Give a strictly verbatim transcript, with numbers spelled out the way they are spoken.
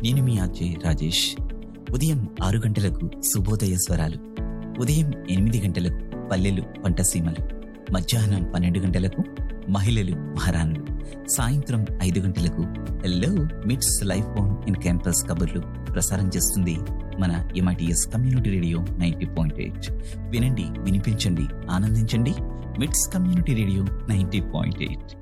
నేను మీ ఆర్జే రాజేష్. ఉదయం ఆరు గంటలకు శుభోదయ స్వరాలు, ఉదయం ఎనిమిది గంటలకు పల్లెలు పంటసీమలు, మధ్యాహ్నం పన్నెండు గంటలకు మహిళలు మహారాణులు, సాయంత్రం ఐదు గంటలకు హెల్లో మిట్స్ లైఫ్ ఫోన్ ఇన్ క్యాంపస్ కబుర్లు ప్రసారం చేస్తుంది మన MITS community radio ninety point eight. వినండి, వినిపించండి, ఆనందించండి. మిట్స్ community radio ninety point eight.